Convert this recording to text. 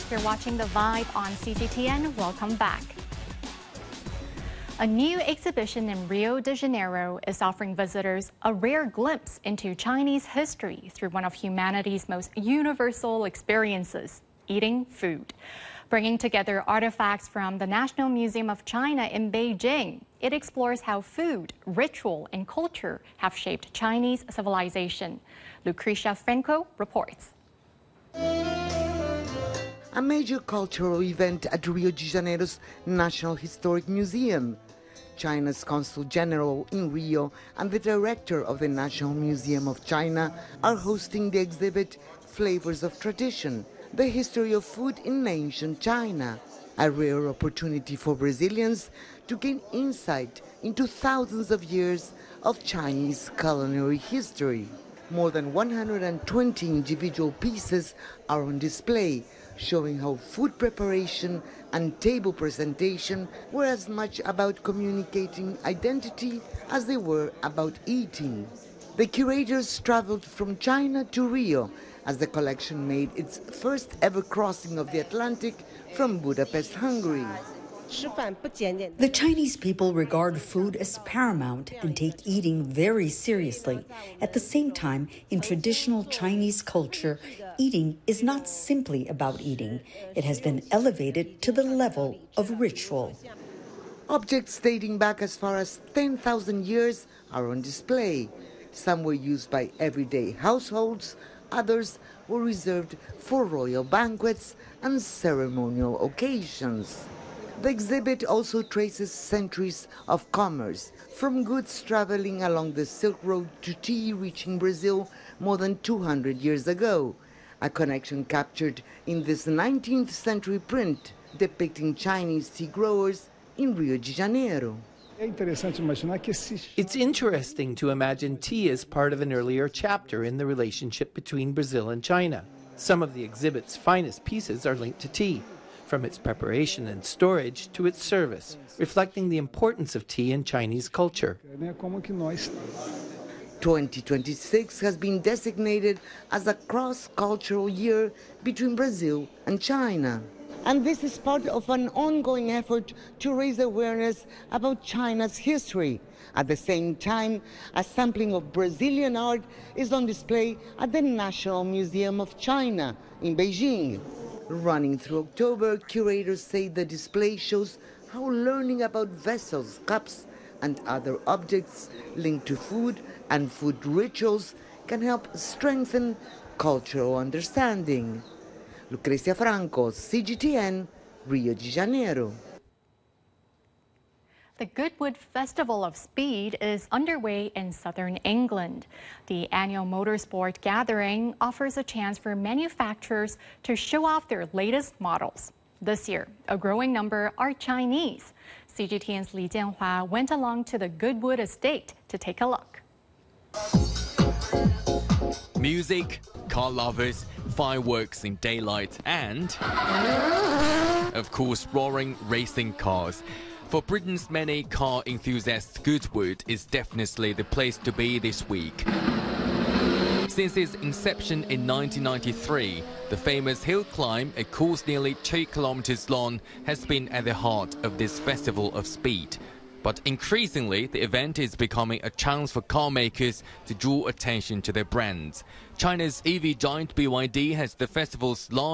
You're watching The Vibe on CGTN. Welcome back. A new exhibition in Rio de Janeiro is offering visitors a rare glimpse into Chinese history through one of humanity's most universal experiences, eating food. Bringing together artifacts from the National Museum of China in Beijing, it explores how food, ritual, and culture have shaped Chinese civilization. Lucrecia Franco reports. A major cultural event at Rio de Janeiro's National Historic Museum. China's Consul General in Rio and the director of the National Museum of China are hosting the exhibit Flavors of Tradition, the history of food in ancient China. A rare opportunity for Brazilians to gain insight into thousands of years of Chinese culinary history. More than 120 individual pieces are on display, showing how food preparation and table presentation were as much about communicating identity as they were about eating. The curators traveled from China to Rio as the collection made its first ever crossing of the Atlantic from Budapest, Hungary. The Chinese people regard food as paramount and take eating very seriously. At the same time, in traditional Chinese culture, eating is not simply about eating. It has been elevated to the level of ritual. Objects dating back as far as 10,000 years are on display. Some were used by everyday households, others were reserved for royal banquets and ceremonial occasions. The exhibit also traces centuries of commerce, from goods traveling along the Silk Road to tea reaching Brazil more than 200 years ago, a connection captured in this 19th century print depicting Chinese tea growers in Rio de Janeiro. It's interesting to imagine tea as part of an earlier chapter in the relationship between Brazil and China. Some of the exhibit's finest pieces are linked to tea, from its preparation and storage to its service, reflecting the importance of tea in Chinese culture. 2026 has been designated as a cross-cultural year between Brazil and China. And this is part of an ongoing effort to raise awareness about China's history. At the same time, a sampling of Brazilian art is on display at the National Museum of China in Beijing. Running through October, curators say the display shows how learning about vessels, cups, and other objects linked to food and food rituals can help strengthen cultural understanding. Lucrecia Franco, CGTN, Rio de Janeiro. The Goodwood Festival of Speed is underway in southern England. The annual motorsport gathering offers a chance for manufacturers to show off their latest models. This year, a growing number are Chinese. CGTN's Li Jianhua went along to the Goodwood estate to take a look. Music, car lovers, fireworks in daylight, and, of course, roaring racing cars. For Britain's many car enthusiasts, Goodwood is definitely the place to be this week. Since its inception in 1993, the famous hill climb, a course nearly 2 kilometers long, has been at the heart of this festival of speed. But increasingly, the event is becoming a chance for car makers to draw attention to their brands. China's EV giant BYD has the festival's largest